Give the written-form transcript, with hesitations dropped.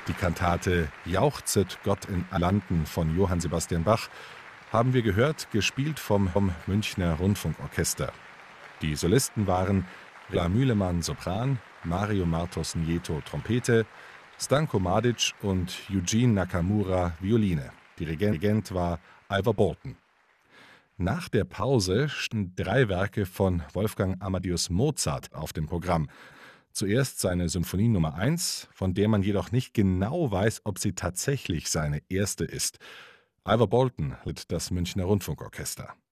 Die Kantate »Jauchzet Gott in Landen« von Johann Sebastian Bach haben wir gehört, gespielt vom Münchner Rundfunkorchester. Die Solisten waren Rela Mühlemann Sopran, Mario Martos Nieto Trompete, Stanko Mladic und Eugene Nakamura Violine. Dirigent war Ivor Bolton. Nach der Pause standen 3 Werke von Wolfgang Amadeus Mozart auf dem Programm. Zuerst seine Symphonie Nummer 1, von der man jedoch nicht genau weiß, ob sie tatsächlich seine erste ist. Ivor Bolton litt das Münchner Rundfunkorchester.